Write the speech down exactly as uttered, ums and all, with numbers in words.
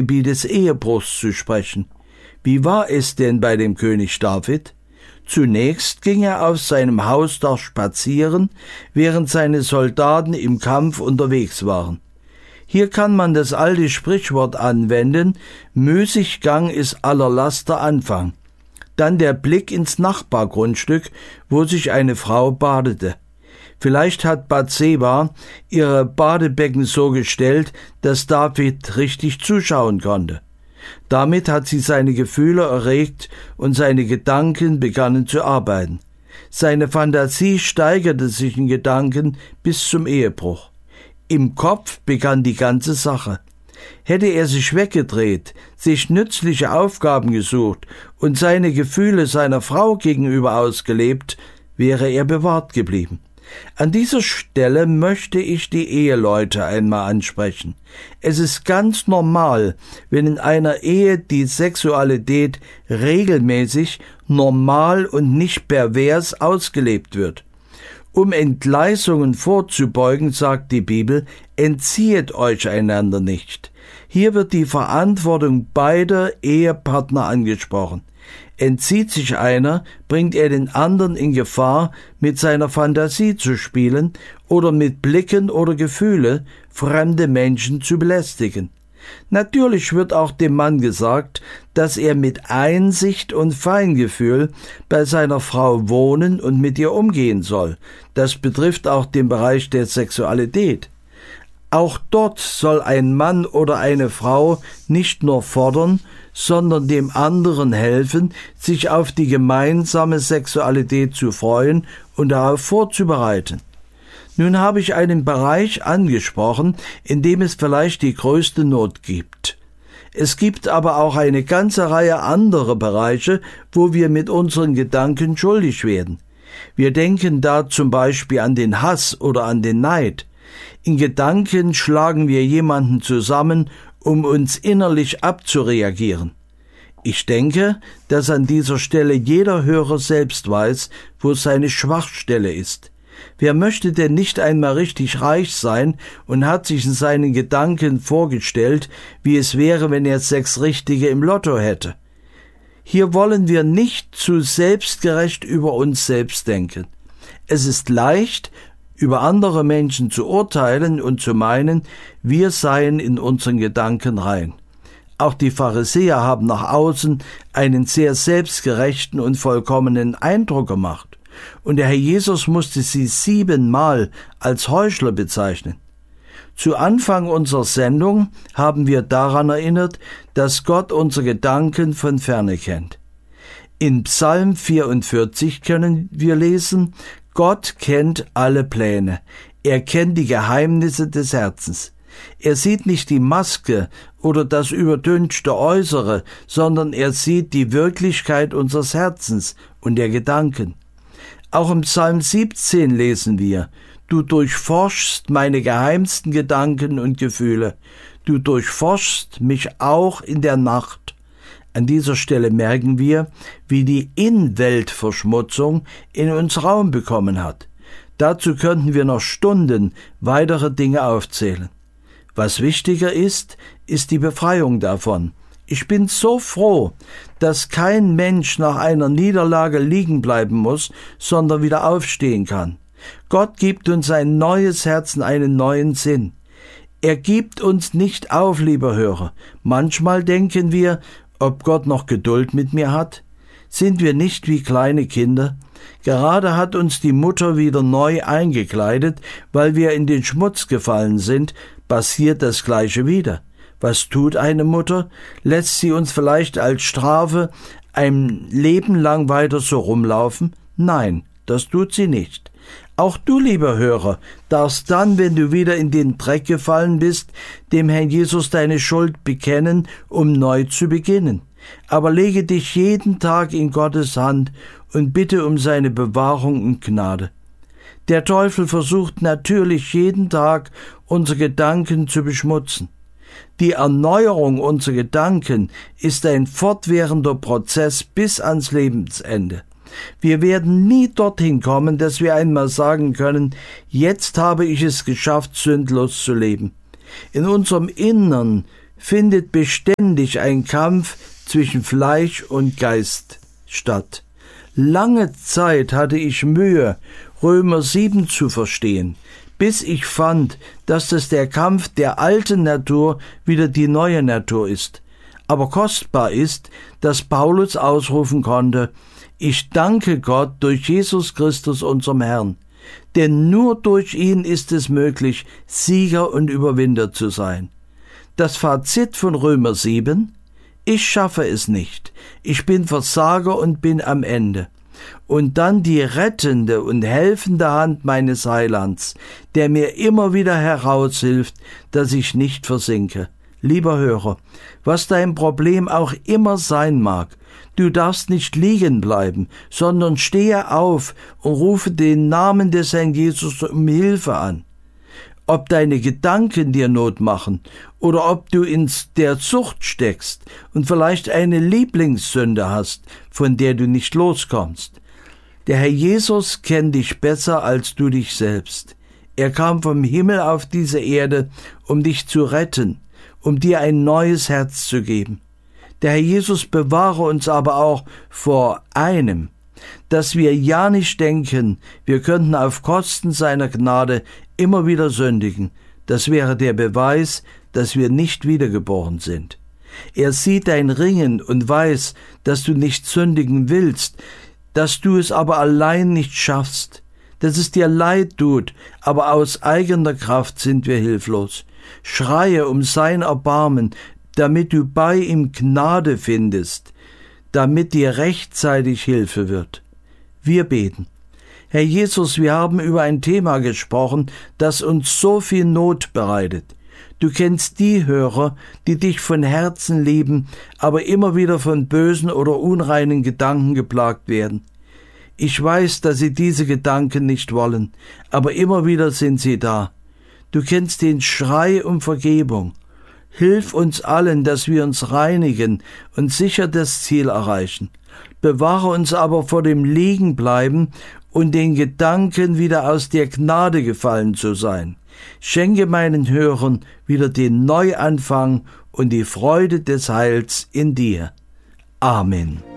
Gebiet des Ehebruchs zu sprechen. Wie war es denn bei dem König David? Zunächst ging er auf seinem Hausdach spazieren, während seine Soldaten im Kampf unterwegs waren. Hier kann man das alte Sprichwort anwenden: Müßiggang ist aller Laster Anfang. Dann der Blick ins Nachbargrundstück, wo sich eine Frau badete. Vielleicht hat Bathseba ihre Badebecken so gestellt, dass David richtig zuschauen konnte. Damit hat sie seine Gefühle erregt und seine Gedanken begannen zu arbeiten. Seine Fantasie steigerte sich in Gedanken bis zum Ehebruch. Im Kopf begann die ganze Sache. Hätte er sich weggedreht, sich nützliche Aufgaben gesucht und seine Gefühle seiner Frau gegenüber ausgelebt, wäre er bewahrt geblieben. An dieser Stelle möchte ich die Eheleute einmal ansprechen. Es ist ganz normal, wenn in einer Ehe die Sexualität regelmäßig, normal und nicht pervers ausgelebt wird. Um Entgleisungen vorzubeugen, sagt die Bibel, entziehet euch einander nicht. Hier wird die Verantwortung beider Ehepartner angesprochen. Entzieht sich einer, bringt er den anderen in Gefahr, mit seiner Fantasie zu spielen oder mit Blicken oder Gefühle fremde Menschen zu belästigen. Natürlich wird auch dem Mann gesagt, dass er mit Einsicht und Feingefühl bei seiner Frau wohnen und mit ihr umgehen soll. Das betrifft auch den Bereich der Sexualität. Auch dort soll ein Mann oder eine Frau nicht nur fordern, sondern dem anderen helfen, sich auf die gemeinsame Sexualität zu freuen und darauf vorzubereiten. Nun habe ich einen Bereich angesprochen, in dem es vielleicht die größte Not gibt. Es gibt aber auch eine ganze Reihe anderer Bereiche, wo wir mit unseren Gedanken schuldig werden. Wir denken da zum Beispiel an den Hass oder an den Neid. In Gedanken schlagen wir jemanden zusammen, um uns innerlich abzureagieren. Ich denke, dass an dieser Stelle jeder Hörer selbst weiß, wo seine Schwachstelle ist. Wer möchte denn nicht einmal richtig reich sein und hat sich in seinen Gedanken vorgestellt, wie es wäre, wenn er sechs Richtige im Lotto hätte? Hier wollen wir nicht zu selbstgerecht über uns selbst denken. Es ist leicht, über andere Menschen zu urteilen und zu meinen, wir seien in unseren Gedanken rein. Auch die Pharisäer haben nach außen einen sehr selbstgerechten und vollkommenen Eindruck gemacht. Und der Herr Jesus musste sie siebenmal als Heuchler bezeichnen. Zu Anfang unserer Sendung haben wir daran erinnert, dass Gott unsere Gedanken von ferne kennt. In Psalm vierundvierzig können wir lesen: Gott kennt alle Pläne. Er kennt die Geheimnisse des Herzens. Er sieht nicht die Maske oder das übertünchte Äußere, sondern er sieht die Wirklichkeit unseres Herzens und der Gedanken. Auch im Psalm siebzehn lesen wir: Du durchforschst meine geheimsten Gedanken und Gefühle. Du durchforschst mich auch in der Nacht. An dieser Stelle merken wir, wie die Innenweltverschmutzung in uns Raum bekommen hat. Dazu könnten wir noch Stunden weitere Dinge aufzählen. Was wichtiger ist, ist die Befreiung davon. Ich bin so froh, dass kein Mensch nach einer Niederlage liegen bleiben muss, sondern wieder aufstehen kann. Gott gibt uns ein neues Herz und einen neuen Sinn. Er gibt uns nicht auf, lieber Hörer. Manchmal denken wir, ob Gott noch Geduld mit mir hat? Sind wir nicht wie kleine Kinder? Gerade hat uns die Mutter wieder neu eingekleidet, weil wir in den Schmutz gefallen sind, passiert das Gleiche wieder. Was tut eine Mutter? Lässt sie uns vielleicht als Strafe ein Leben lang weiter so rumlaufen? Nein, das tut sie nicht. Auch du, lieber Hörer, darfst dann, wenn du wieder in den Dreck gefallen bist, dem Herrn Jesus deine Schuld bekennen, um neu zu beginnen. Aber lege dich jeden Tag in Gottes Hand und bitte um seine Bewahrung und Gnade. Der Teufel versucht natürlich jeden Tag, unsere Gedanken zu beschmutzen. Die Erneuerung unserer Gedanken ist ein fortwährender Prozess bis ans Lebensende. Wir werden nie dorthin kommen, dass wir einmal sagen können, jetzt habe ich es geschafft, sündlos zu leben. In unserem Innern findet beständig ein Kampf zwischen Fleisch und Geist statt. Lange Zeit hatte ich Mühe, Römer sieben zu verstehen, bis ich fand, dass es der Kampf der alten Natur wider die neue Natur ist. Aber kostbar ist, dass Paulus ausrufen konnte: Ich danke Gott durch Jesus Christus, unserem Herrn, denn nur durch ihn ist es möglich, Sieger und Überwinder zu sein. Das Fazit von Römer sieben: Ich schaffe es nicht, ich bin Versager und bin am Ende. Und dann die rettende und helfende Hand meines Heilands, der mir immer wieder heraushilft, dass ich nicht versinke. Lieber Hörer, was dein Problem auch immer sein mag, du darfst nicht liegen bleiben, sondern stehe auf und rufe den Namen des Herrn Jesus um Hilfe an. Ob deine Gedanken dir Not machen oder ob du in der Sucht steckst und vielleicht eine Lieblingssünde hast, von der du nicht loskommst. Der Herr Jesus kennt dich besser als du dich selbst. Er kam vom Himmel auf diese Erde, um dich zu retten, um dir ein neues Herz zu geben. Der Herr Jesus bewahre uns aber auch vor einem, dass wir ja nicht denken, wir könnten auf Kosten seiner Gnade immer wieder sündigen. Das wäre der Beweis, dass wir nicht wiedergeboren sind. Er sieht dein Ringen und weiß, dass du nicht sündigen willst, dass du es aber allein nicht schaffst, dass es dir leid tut, aber aus eigener Kraft sind wir hilflos. Schreie um sein Erbarmen, damit du bei ihm Gnade findest, damit dir rechtzeitig Hilfe wird. Wir beten. Herr Jesus, wir haben über ein Thema gesprochen, das uns so viel Not bereitet. Du kennst die Hörer, die dich von Herzen lieben, aber immer wieder von bösen oder unreinen Gedanken geplagt werden. Ich weiß, dass sie diese Gedanken nicht wollen, aber immer wieder sind sie da. Du kennst den Schrei um Vergebung. Hilf uns allen, dass wir uns reinigen und sicher das Ziel erreichen. Bewahre uns aber vor dem Liegenbleiben und den Gedanken, wieder aus der Gnade gefallen zu sein. Schenke meinen Hörern wieder den Neuanfang und die Freude des Heils in dir. Amen.